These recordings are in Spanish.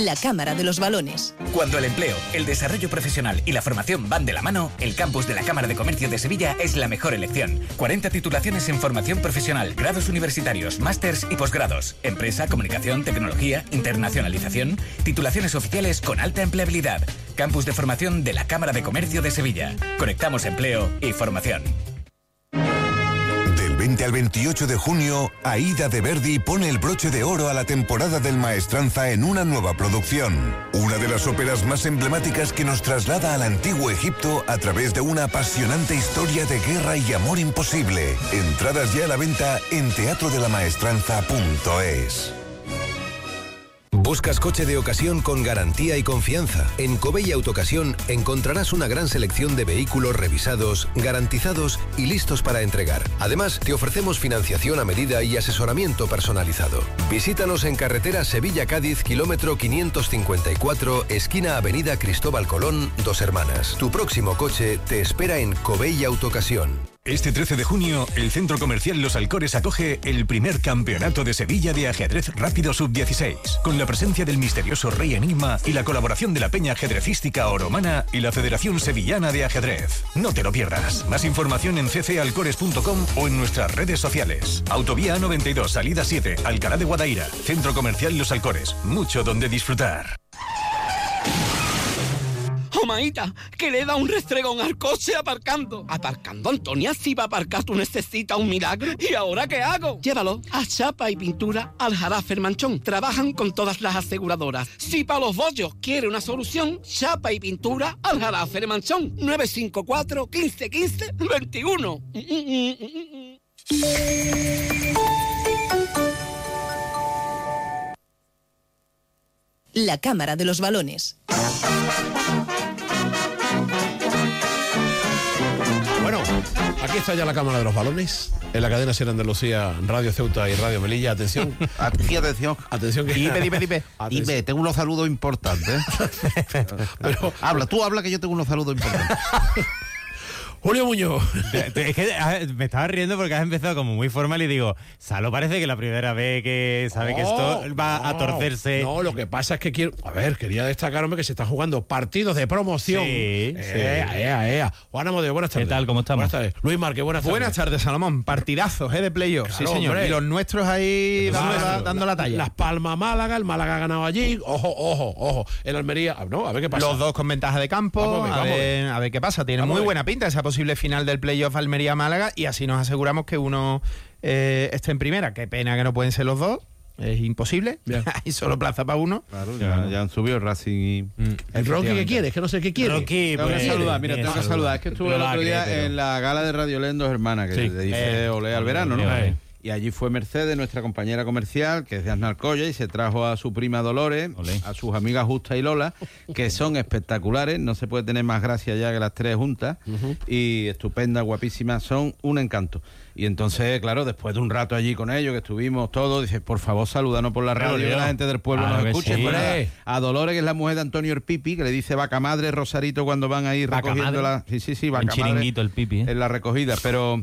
La Cámara de los Balones. Cuando el empleo, el desarrollo profesional y la formación van de la mano, el campus de la Cámara de Comercio de Sevilla es la mejor elección. 40 titulaciones en formación profesional, grados universitarios, másters y posgrados. Empresa, comunicación, tecnología, internacionalización. Titulaciones oficiales con alta empleabilidad. Campus de formación de la Cámara de Comercio de Sevilla. Conectamos empleo y formación. Del 20 al 28 de junio, Aida de Verdi pone el broche de oro a la temporada del Maestranza en una nueva producción. Una de las óperas más emblemáticas que nos traslada al antiguo Egipto a través de una apasionante historia de guerra y amor imposible. Entradas ya a la venta en teatrodelamaestranza.es. ¿Buscas coche de ocasión con garantía y confianza? En Covey Autocasión encontrarás una gran selección de vehículos revisados, garantizados y listos para entregar. Además, te ofrecemos financiación a medida y asesoramiento personalizado. Visítanos en carretera Sevilla-Cádiz, kilómetro 554, esquina Avenida Cristóbal Colón, Dos Hermanas. Tu próximo coche te espera en Covey Autocasión. Este 13 de junio, el Centro Comercial Los Alcores acoge el primer campeonato de Sevilla de ajedrez rápido sub-16, con la presencia del misterioso Rey Enigma y la colaboración de la Peña Ajedrecística Oromana y la Federación Sevillana de Ajedrez. No te lo pierdas. Más información en ccalcores.com o en nuestras redes sociales. Autovía 92, salida 7, Alcalá de Guadaira. Centro Comercial Los Alcores. Mucho donde disfrutar. Maíta, que le da un restregón al coche aparcando. Aparcando, Antonia, si va a aparcar tú necesitas un milagro. ¿Y ahora qué hago? Llévalo a Chapa y Pintura Aljarafe Manchón. Trabajan con todas las aseguradoras. Si para los bollos quiere una solución, Chapa y Pintura Aljarafe Manchón. 954 15 15 21. La Cámara de los Balones. Bueno, aquí está ya la Cámara de los Balones, en la cadena Ser Andalucía, Radio Ceuta y Radio Melilla. Atención. Aquí, atención. Atención que... Dime. Tengo unos saludos importantes. Pero... habla que yo tengo unos saludos importantes. Julio Muñoz. Es que me estaba riendo porque has empezado como muy formal y digo, Salo parece que la primera vez que sabe que esto va a torcerse. No, lo que pasa es que quería destacarme que se están jugando partidos de promoción. Sí. Juan Amadeo, buenas tardes. ¿Qué tal? ¿Cómo estamos? Buenas tardes. Luis Márquez, buenas tardes. Buenas tardes, Salomón. Partidazos, de playoff. Claro, sí, señor. Hombre. Y los nuestros ahí dando la talla. Las Palmas Málaga, el Málaga ha ganado allí. Ojo. El Almería, a ver qué pasa. Los dos con ventaja de campo. A ver qué pasa. Tiene muy buena pinta esa posible final del playoff Almería-Málaga y así nos aseguramos que uno esté en primera. Qué pena que no pueden ser los dos. Es imposible. Hay solo plaza para uno. Claro, ya han subido Racing y... ¿El Rocky qué quiere? Es que no sé qué quiere. Rocky, tengo que saludar. Es que estuve el otro día en la gala de Radio Len Dos Hermanas, que le dice olé al verano, ¿no? Y allí fue Mercedes, nuestra compañera comercial, que es de Aznalcóllar, y se trajo a su prima Dolores, a sus amigas Justa y Lola, que son espectaculares, no se puede tener más gracia ya que las tres juntas, y estupendas, guapísimas, son un encanto. Y entonces, claro, después de un rato allí con ellos, que estuvimos todos, dice, por favor, salúdanos por la radio, que la gente del pueblo nos escuche. Sí. A Dolores, que es la mujer de Antonio el Pipi, que le dice vaca madre, Rosarito, cuando van a ir recogiendo la... Sí, vaca madre. Chiringuito el Pipi, en la recogida, pero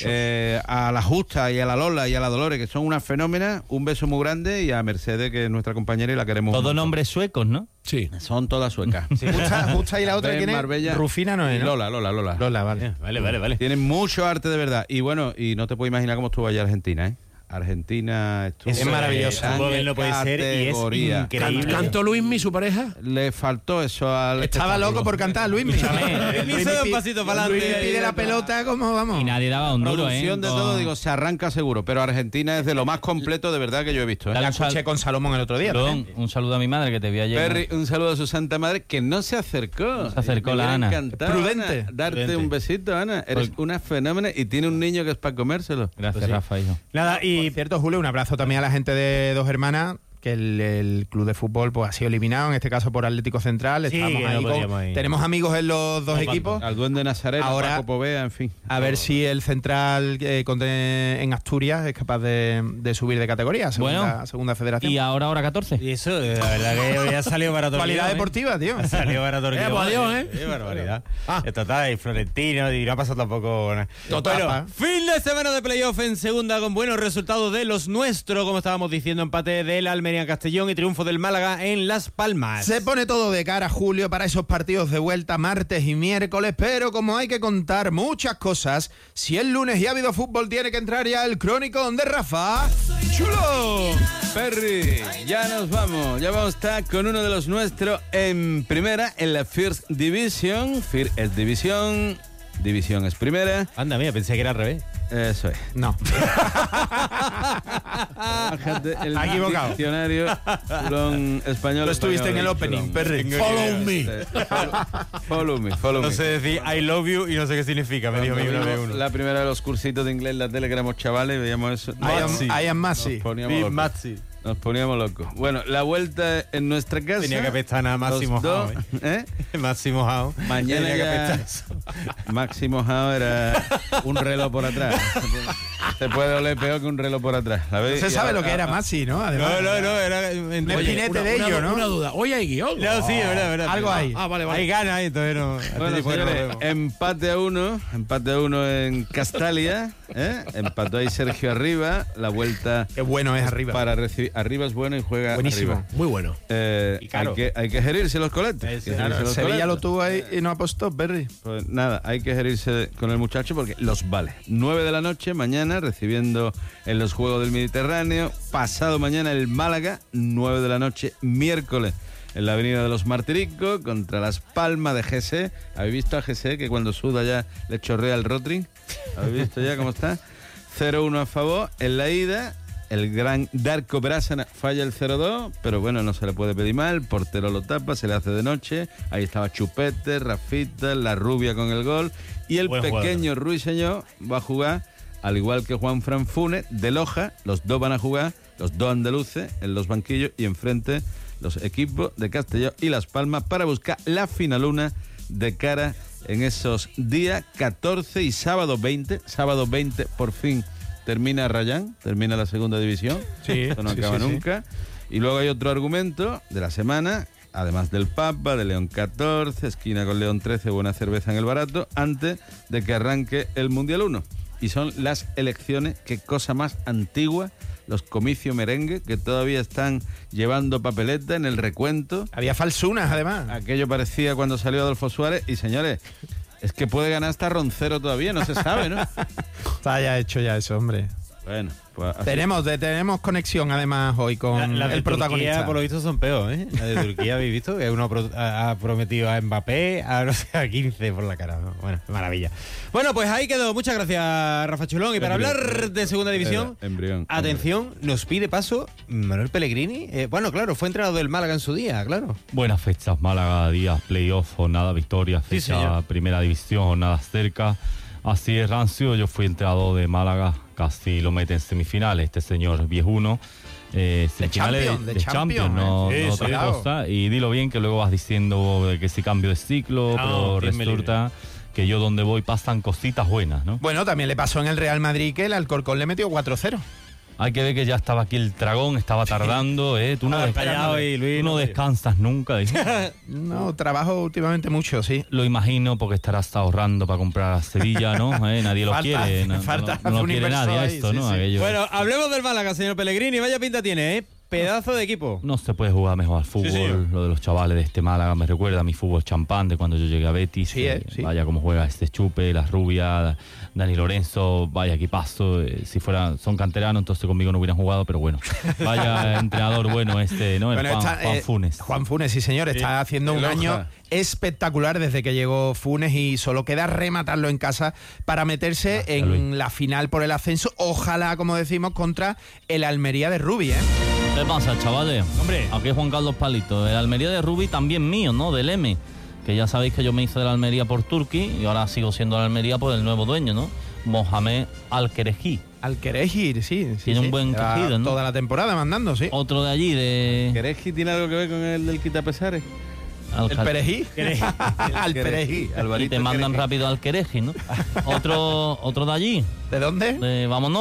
a la Justa y a la Lola y a la Dolores, que son unas fenómenas, un beso muy grande, y a Mercedes, que es nuestra compañera y la queremos. Todos nombres suecos, ¿no? Sí. Son todas suecas. Sí. Justa y la otra, ¿quién es? Marbella. Rufina no es, ¿no? Lola, Vale. Tienen mucho arte de verdad. Y bueno, y no te puedes imaginar cómo estuvo allá Argentina, ¿eh? Argentina estuvo... Es maravilloso. No puede ser y es increíble. ¿Cantó Luismi, su pareja? Le faltó eso al... Estaba loco por cantar Luismi. Luismi se da un pasito para adelante. Luismi pide la pelota como vamos. Y nadie daba un duro, Producción de todo, digo, se arranca seguro. Pero Argentina es de lo más completo de verdad que yo he visto, ¿eh? La escuché con Salomón el otro día. Un saludo a mi madre que te vi ayer. Perry, un saludo a su santa madre que no se acercó. Se acercó la Ana. Prudente. Ana, darte un besito, Ana. Eres una fenómena y tiene un niño que es para comérselo. Gracias, Rafa, hijo. Nada, y cierto, Julio, un abrazo también a la gente de Dos Hermanas, que el club de fútbol pues ha sido eliminado, en este caso por Atlético Central. Estamos ahí tenemos amigos en los dos equipos. Al Duende Nazareno, ahora, Paco Povea, en fin. A ver si el Central en Asturias es capaz de subir de categoría a segunda federación. Y ahora 14. Y eso, la verdad que ya salió para todo. Actualidad deportiva, tío. Salió para todo. Qué barbaridad. Esto está, y Florentino, y no ha pasado tampoco. Bueno, fin de semana de playoff en segunda con buenos resultados de los nuestros, como estábamos diciendo, empate del Almería Almería-Castellón y triunfo del Málaga en Las Palmas. Se pone todo de cara a julio para esos partidos de vuelta martes y miércoles, pero como hay que contar muchas cosas, si el lunes ya ha habido fútbol, tiene que entrar ya el Cronicón de Rafa Chulo. Perry, ya nos vamos. Ya vamos a estar con uno de los nuestros en primera, en la First Division. First es división, división es primera. Anda, mira, pensé que era al revés. Eso es. No. Bájate el equivocado. Diccionario español. Lo estuviste en el opening, Perry. Follow me. Follow me. No sé decir I love you y no sé qué significa, me dijo mi una vez uno. La primera de los cursitos de inglés en la tele, que éramos chavales y veíamos eso. I am Massey. Nos poníamos locos. Bueno, la vuelta en nuestra casa. Tenía que apestar nada Máximo Jao. Máximo Jao. Mañana ya Máximo Jao era un reloj por atrás. Se puede oler peor que un reloj por atrás. Se sabe lo que era Massey, ¿no? Además, no, era un espinete de ello, ¿no? Una duda. Hoy hay guión. No, sí, es verdad. Algo hay. Vale. Hay ganas, entonces no. Bueno, señores, empate a uno en Castalia. Empató ahí Sergio Arriba. La vuelta. Qué bueno es Arriba. Para recibir. Arriba es bueno y juega. Buenísimo. Arriba. Muy bueno. Hay que gerirse los coletes. Sevilla lo tuvo ahí y no apostó, Perry. Pues nada, hay que gerirse con el muchacho porque los vale. 9 de la noche mañana recibiendo en los Juegos del Mediterráneo. Pasado mañana el Málaga, 9 de la noche miércoles en la Avenida de los Martiricos contra Las Palmas de GC. ¿Habéis visto a GC que cuando suda ya le chorrea el Rotring? ¿Habéis visto ya cómo está? 0-1 a favor en la ida. El gran Darko Brasana falla el 0-2, pero bueno, no se le puede pedir mal. Portero lo tapa, se le hace de noche. Ahí estaba Chupete, Rafita, la rubia con el gol. Y el pequeño Ruiseñor va a jugar, al igual que Juan Fran Funes, de Loja. Los dos van a jugar, los dos andaluces, en los banquillos y enfrente los equipos de Castellón y Las Palmas para buscar la finaluna de cara en esos días 14 y sábado 20. Sábado 20 por fin termina Rayán, termina la segunda división. Sí, esto no acaba nunca. Y luego hay otro argumento de la semana, además del Papa, de León 14, esquina con León 13, buena cerveza en el barato, antes de que arranque el Mundial 1. Y son las elecciones, qué cosa más antigua, los comicios merengue, que todavía están llevando papeleta en el recuento. Había falsunas, además. Aquello parecía cuando salió Adolfo Suárez. Y señores, es que puede ganar hasta Roncero todavía, no se sabe, ¿no? Está ya hecho ya eso, hombre. Bueno, pues así. Tenemos conexión además hoy con la el protagonista. Turquía, por lo visto, son peor, ¿eh? La de Turquía, ¿habéis visto? Que uno ha prometido a Mbappé, a 15 por la cara, ¿no? Bueno, maravilla. Bueno, pues ahí quedó. Muchas gracias, Rafa Chulón. Y para hablar de segunda división, atención, nos pide paso Manuel Pellegrini. Bueno, claro, fue entrenador del Málaga en su día, claro. Buenas fechas, Málaga, días, playoff, jornada, victoria, fecha, primera división, jornadas cerca. Así es, Rancio, yo fui entrenador de Málaga, casi lo mete en semifinales, este señor viejuno. Semifinales de Champions, no otra cosa. Y dilo bien que luego vas diciendo que si cambio de ciclo, pero resulta que yo donde voy pasan cositas buenas, ¿no? Bueno, también le pasó en el Real Madrid que el Alcorcón le metió 4-0. Hay que ver que ya estaba aquí el dragón, estaba tardando, Tú no descansas nunca. No, trabajo últimamente mucho, sí. Lo imagino porque estarás ahorrando para comprar a Sevilla, ¿no? Nadie lo quiere. No lo quiere nadie ahí, esto, sí, ¿no? Sí. Bueno, hablemos del Málaga, señor Pellegrini. Vaya pinta tiene, Pedazo de equipo. No se puede jugar mejor al fútbol. Sí, lo de los chavales de este Málaga me recuerda a mi fútbol champán de cuando yo llegué a Betis. Sí. Vaya cómo juega este Chupe, las rubias, Dani Lorenzo, vaya equipazo. Si son canteranos, entonces conmigo no hubieran jugado, pero bueno. Vaya entrenador bueno ¿no? Juan Funes. Juan Funes, sí señor, está haciendo un año espectacular desde que llegó Funes y solo queda rematarlo en casa para meterse en la final por el ascenso. Ojalá, como decimos, contra el Almería de Rubi, ¿Qué pasa, chavales? Hombre. Aquí es Juan Carlos Palito. El Almería de Rubi también mío, ¿no? Del M. Que ya sabéis que yo me hice de la Almería por Turquía y ahora sigo siendo de la Almería por el nuevo dueño, ¿no? Mohamed Al-Kereji. Al-Kereji, sí. Tiene un buen tejido, ¿no? Toda la temporada mandando, sí. Otro de allí, de... ¿Kereji tiene algo que ver con el del quitapesares? ¿El Perejí? Al Perejí. Y te mandan rápido al Kereji, ¿no? Otro de allí. ¿De dónde? Vámonos.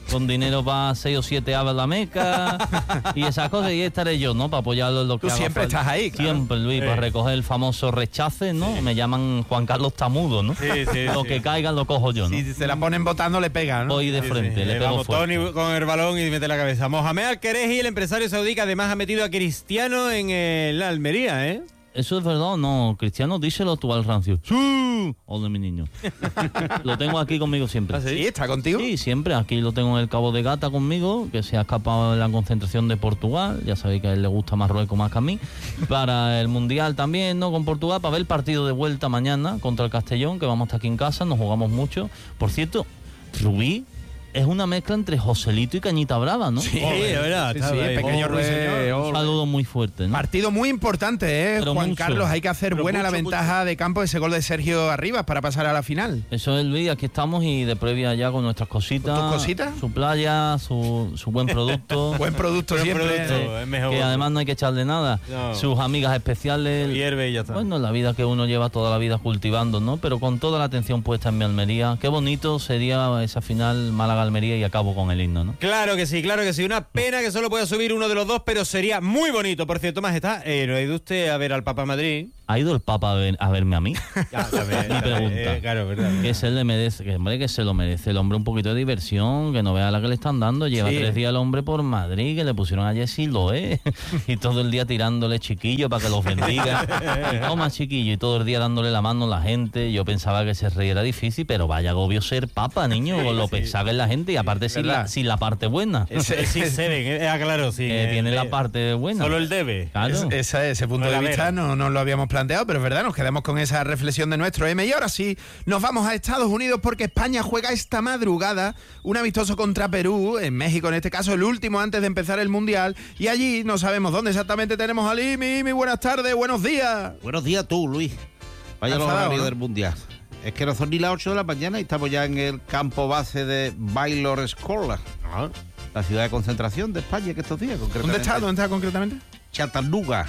con dinero para 6 o 7 aves a la Meca y esas cosas, y estaré yo, ¿no? Para apoyarlo en lo que Tú siempre estás ahí, claro. Siempre, Luis, para recoger el famoso rechace, ¿no? Me llaman Juan Carlos Tamudo, ¿no? Lo que caiga lo cojo yo, ¿no? Si se la ponen votando, le pega, ¿no? Voy de frente, le pego vamos fuerte. Tony con el balón y mete la cabeza. Mohamed Al-Quereji, el empresario saudí, que además ha metido a Cristiano en el Almería, ¿eh? ¿Eso es verdad o no? Cristiano, díselo tú al rancio. ¡Sí! Hola, mi niño. Lo tengo aquí conmigo siempre. ¿Ah, sí? ¿Está contigo? Sí, siempre. Aquí lo tengo en el Cabo de Gata conmigo, que se ha escapado de la concentración de Portugal. Ya sabéis que a él le gusta Marruecos más que a mí. Para el Mundial también, ¿no? Con Portugal, para ver el partido de vuelta mañana contra el Castellón, que vamos a estar aquí en casa, nos jugamos mucho. Por cierto, Rubí es una mezcla entre Joselito y Cañita Brava, ¿no? Sí, es verdad. Sí, pequeño ruiseñor. Un saludo muy fuerte, ¿no? Partido muy importante, ¿eh? Pero Juan mucho. Carlos, hay que hacer Pero buena mucho, la ventaja de campo, ese gol de Sergio Arribas para pasar a la final. Eso es, Luis, aquí estamos y de previa ya con nuestras cositas. ¿Tus cositas? Su playa, su buen producto. Buen producto siempre. Es mejor. Que además no hay que echarle nada. No. Sus amigas especiales. Hierve y ya está. Bueno, la vida que uno lleva toda la vida cultivando, ¿no? Pero con toda la atención puesta en mi Almería. Qué bonito sería esa final Málaga-Almería y acabo con el himno, ¿no? Claro que sí. Una pena que solo pueda subir uno de los dos, pero sería muy bonito. Por cierto, Majestad, ¿no ha ido usted a ver al Papa Madrid? ¿Ha ido el Papa a verme a mí? Ya, Mi pregunta. Claro, verdad. Que se le merece, que se lo merece el hombre un poquito de diversión, que no vea la que le están dando. Lleva 3 días el hombre por Madrid, que le pusieron a Jessy Loé y todo el día tirándole chiquillo para que los bendiga. Y toma chiquillo, y todo el día dándole la mano a la gente. Yo pensaba que ser rey era difícil, pero vaya agobio ser papa, niño, con lo pesada que es la gente, y aparte sin la parte buena. Claro, sí. Tiene la parte buena. Solo el debe. Claro. Ese punto de vista no lo habíamos planteado, pero es verdad, nos quedamos con esa reflexión de nuestro M. Y ahora sí, nos vamos a Estados Unidos porque España juega esta madrugada un amistoso contra Perú, en México en este caso, el último antes de empezar el Mundial, y allí no sabemos dónde exactamente tenemos a Limi. Buenas tardes, buenos días. Buenos días tú, Luis. Vaya los horarios del Mundial. Es que no son ni las 8 de la mañana y estamos ya en el campo base de Baylor Escola, la ciudad de concentración de España que estos días, concretamente. ¿Dónde está concretamente? Chattanooga.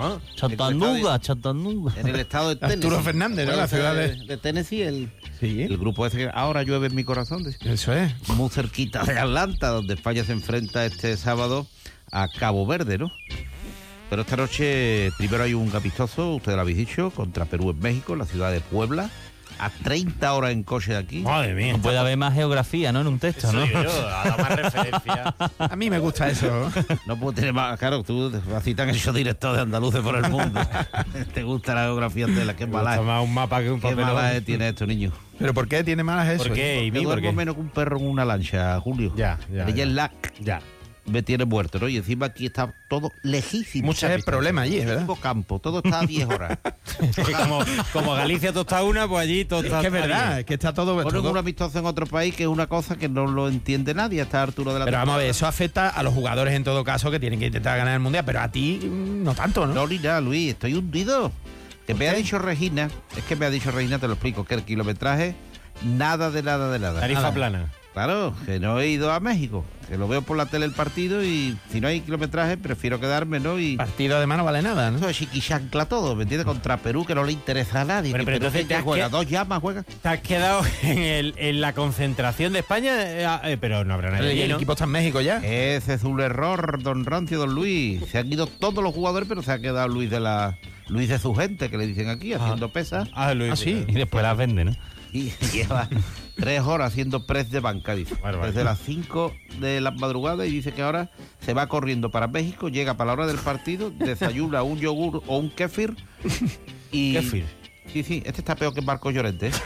Chattanooga. En el estado de Tennessee. Arturo Fernández, ¿no? La ciudad de Tennessee, el grupo ese que ahora llueve en mi corazón. Eso es. Muy cerquita de Atlanta, donde España se enfrenta este sábado a Cabo Verde, ¿no? Pero esta noche primero hay un amistoso, ustedes lo habéis dicho, contra Perú en México, en la ciudad de Puebla. A 30 horas en coche de aquí. Madre mía. No puede haber más geografía, ¿no? En un texto, ¿no? A dar más referencia. A mí me gusta eso. No puedo tener más. Claro, tú así te han hecho director de andaluces por el mundo. Te gusta la geografía de la que es mala. Más un mapa que un papel. Qué mala tiene esto, niño. ¿Pero por qué tiene malas eso? ¿Por qué? Yo duermo menos que un perro en una lancha, Julio. Ya. Ella es la... Ya. Me tiene muerto, ¿no? Y encima aquí está todo lejísimo. Mucho es el problema allí, es verdad. Todo campo, todo está a 10 horas. como Galicia todo está una, pues allí todo está... Es que es verdad, es que está todo... Ponen un amistoso en otro país que es una cosa que no lo entiende nadie hasta Arturo de la... Pero vamos a ver, eso afecta a los jugadores en todo caso que tienen que intentar ganar el Mundial, pero a ti no tanto, ¿no? No, ni nada, Luis, estoy hundido. Que me ha dicho Regina, te lo explico, que el kilometraje, nada de nada. Tarifa plana. Claro, que no he ido a México, que lo veo por la tele el partido y si no hay kilometraje prefiero quedarme, ¿no? Y partido además no vale nada, ¿no? Eso es chiquichancla todo, ¿me entiendes? Contra Perú, que no le interesa a nadie. Pero entonces te juega, 2 llamas juega. Te has quedado en la concentración de España, pero no habrá nadie. ¿Y el equipo está en México ya? Ese es un error, don Rancio, don Luis. Se han ido todos los jugadores, pero se ha quedado Luis de su gente, que le dicen aquí, haciendo pesas. Luis. Sí. Y después las vende, ¿no? Y lleva 3 horas haciendo press de banca, dice. Desde las 5 de la madrugada, y dice que ahora se va corriendo para México, llega para la hora del partido, desayuna un yogur o un kéfir y... ¿Kéfir? Sí, este está peor que Marcos Llorente, ¿eh?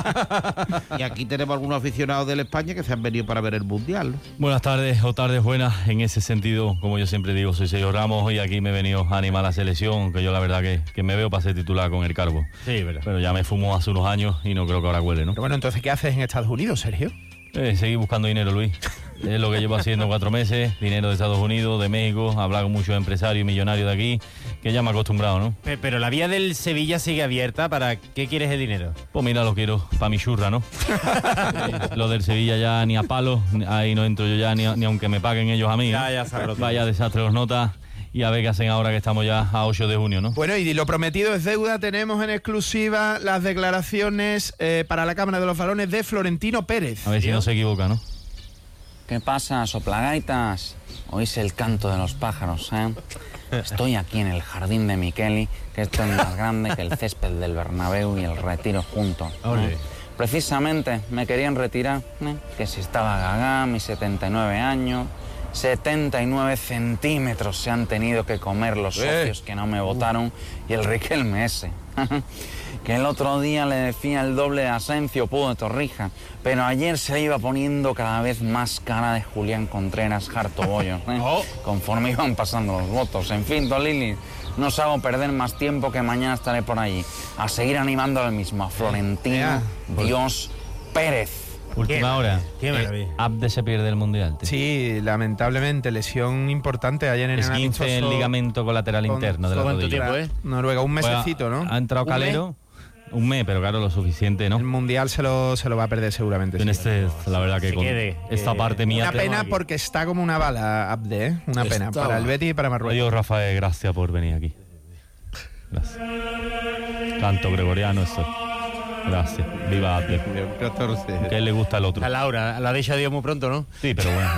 Y aquí tenemos algunos aficionados del España que se han venido para ver el Mundial, ¿no? Buenas tardes o tardes buenas. En ese sentido, como yo siempre digo, soy Sergio Ramos y aquí me he venido a animar a la selección, que yo la verdad que me veo para ser titular con el Carbo. Sí, verdad. Pero ya me fumo hace unos años y no creo que ahora huele, ¿no? Pero bueno, entonces, ¿qué haces en Estados Unidos, Sergio? Seguir buscando dinero, Luis. Es lo que llevo haciendo 4 meses, dinero de Estados Unidos, de México, hablar con muchos empresarios y millonarios de aquí, que ya me he acostumbrado, ¿no? Pero la vía del Sevilla sigue abierta, ¿para qué quieres el dinero? Pues mira, lo quiero para mi churra, ¿no? Lo del Sevilla ya ni a palo, ahí no entro yo ya ni aunque me paguen ellos a mí. Ya se ha roto. Vaya desastre los notas. Y a ver qué hacen ahora que estamos ya a 8 de junio, ¿no? Bueno, y lo prometido es deuda. Tenemos en exclusiva las declaraciones para la Cámara de los Balones de Florentino Pérez. A ver si no se equivoca, ¿no? ¿Qué pasa, soplagaitas? Oís el canto de los pájaros, ¿eh? Estoy aquí en el jardín de Miqueli, que esto es más grande que el césped del Bernabéu y el Retiro juntos. Precisamente me querían retirar, que si estaba gaga, mis 79 años, 79 centímetros se han tenido que comer los socios que no me votaron y el Riquelme ese. Que el otro día le decía el doble de Asencio, Pudo de Torrija, pero ayer se le iba poniendo cada vez más cara de Julián Contreras, Harto Bollo, conforme iban pasando los votos. En fin, Tolili, no os hago perder más tiempo, que mañana estaré por allí a seguir animando al mismo, a Florentino Dios Pérez. Última hora. Qué maravilla. Abde se pierde el Mundial, tío. Sí, lamentablemente, lesión importante ayer en el amistoso. Es 15 el ligamento colateral interno de la rodilla. Tiempo, Noruega, un mesecito, ¿no? Ha entrado Calero. Un mes, pero claro, lo suficiente, ¿no? El Mundial se lo va a perder seguramente. En la verdad que con esta parte mía... Una pena porque está como una bala, Abde, ¿eh? Una pena para el Betis y para Marruecos. Adiós, Rafael, gracias por venir aquí. Gracias. Canto gregoriano, eso. Gracias. Viva Abde. 14. Que le gusta al otro. A Laura, la deja Dios muy pronto, ¿no? Sí, pero bueno.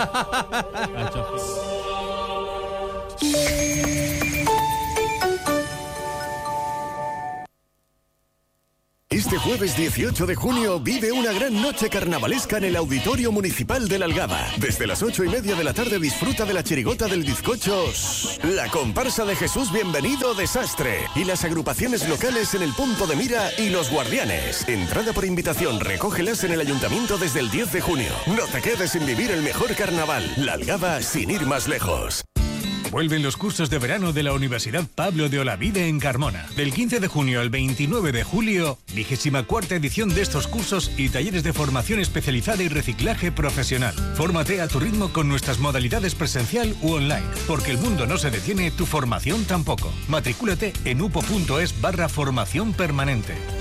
Este jueves 18 de junio vive una gran noche carnavalesca en el Auditorio Municipal de La Algaba. Desde las 8:30 de la tarde disfruta de la chirigota del bizcocho, la comparsa de Jesús Bienvenido Desastre y las agrupaciones locales en el Punto de Mira y Los Guardianes. Entrada por invitación, recógelas en el Ayuntamiento desde el 10 de junio. No te quedes sin vivir el mejor carnaval. La Algaba sin ir más lejos. Vuelven los cursos de verano de la Universidad Pablo de Olavide en Carmona. Del 15 de junio al 29 de julio, 24ª edición de estos cursos y talleres de formación especializada y reciclaje profesional. Fórmate a tu ritmo con nuestras modalidades presencial u online, porque el mundo no se detiene, tu formación tampoco. Matricúlate en upo.es/formación permanente.